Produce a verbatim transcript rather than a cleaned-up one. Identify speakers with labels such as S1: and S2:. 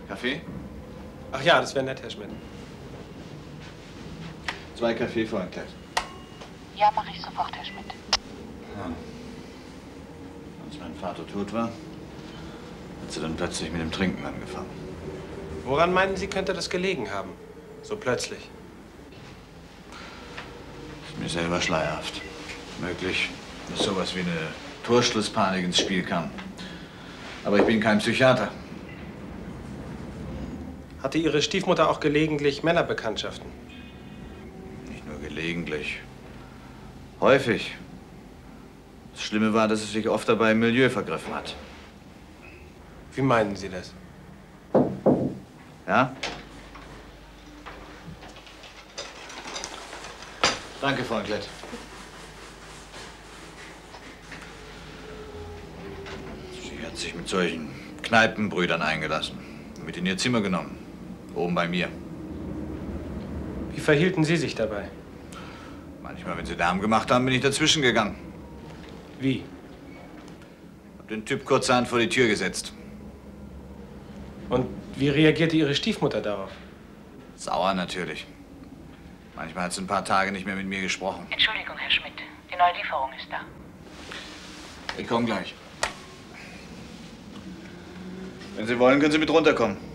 S1: Kaffee?
S2: Ach ja, das wäre nett, Herr Schmidt.
S1: Zwei Kaffee für ein Kleid.
S3: Ja, mache ich sofort, Herr Schmidt.
S1: Ja. Als mein Vater tot war, hat sie dann plötzlich mit dem Trinken angefangen.
S2: Woran meinen Sie, könnte das gelegen haben? So plötzlich.
S1: Ist mir selber schleierhaft. Möglich, dass sowas wie eine Torschlusspanik ins Spiel kam. Aber ich bin kein Psychiater.
S2: Hatte Ihre Stiefmutter auch gelegentlich Männerbekanntschaften?
S1: Nicht nur gelegentlich. Häufig. Das Schlimme war, dass es sich oft dabei im Milieu vergriffen hat.
S2: Wie meinen Sie das?
S1: Ja? Danke, Freund Klett. Sie hat sich mit solchen Kneipenbrüdern eingelassen. Mit in ihr Zimmer genommen. Oben bei mir.
S2: Wie verhielten Sie sich dabei?
S1: Manchmal, wenn sie Damen gemacht haben, bin ich dazwischen gegangen.
S2: Wie?
S1: Hab den Typ kurzerhand vor die Tür gesetzt.
S2: Und wie reagierte Ihre Stiefmutter darauf?
S1: Sauer natürlich. Manchmal hat sie ein paar Tage nicht mehr mit mir gesprochen.
S3: Entschuldigung, Herr Schmidt. Die neue Lieferung ist da.
S1: Ich komme gleich. Wenn Sie wollen, können Sie mit runterkommen.